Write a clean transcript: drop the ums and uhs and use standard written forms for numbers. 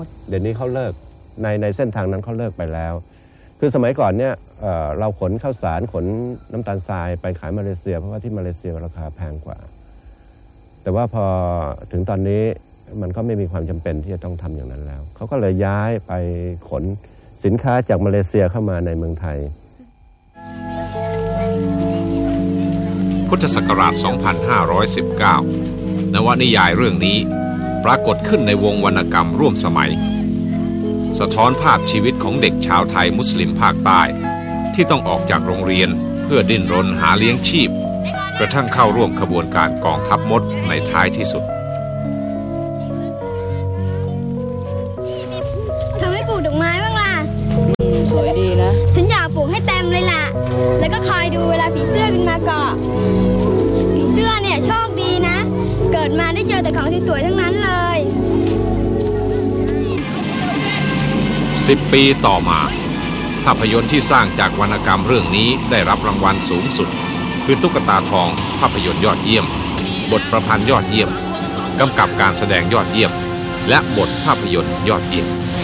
เดี๋ยวนี้เขาเลิกในเส้นทางนั้นเขาเลิกไปแล้วคือสมัยก่อนเนี่ยเราขนข้าวสารขนน้ำตาลทรายไปขายมาเลเซียเพราะว่าที่มาเลเซียราคาแพงกว่าแต่ว่าพอถึงตอนนี้มันก็ไม่มีความจำเป็นที่จะต้องทำอย่างนั้นแล้วเขาก็เลยย้ายไปขนสินค้าจากมาเลเซียเข้ามาในเมืองไทยพุทธศักราช 2519 นวนิยายเรื่องนี้ปรากฏขึ้นในวงวรรณกรรมร่วมสมัยสะท้อนภาพชีวิตของเด็กชาวไทยมุสลิมภาคใต้ที่ต้องออกจากโรงเรียนเพื่อดิ้นรนหาเลี้ยงชีพกระทั่งเข้าร่วมขบวนการกองทัพมดในท้ายที่สุดทำไมปลูกดอกไม้บ้างล่ะสวยดีนะฉันอยากปลูกให้เต็มเลยล่ะแล้วก็คอยดูเวลาผีเสื้อบินมาเกาะผีเสื้อเนี่ยโชคดีนะเกิดมาได้เจอแต่ของสวยๆทั้งนั้นเลย 10 ปีต่อมาภาพยนตร์ที่สร้างจากวรรณกรรมเรื่องนี้ได้รับรางวัลสูงสุดคือตุ๊กตาทองภาพยนตร์ยอดเยี่ยมบทประพันธ์ยอดเยี่ยมกำกับการแสดงยอดเยี่ยมและบทภาพยนตร์ยอดเยี่ยม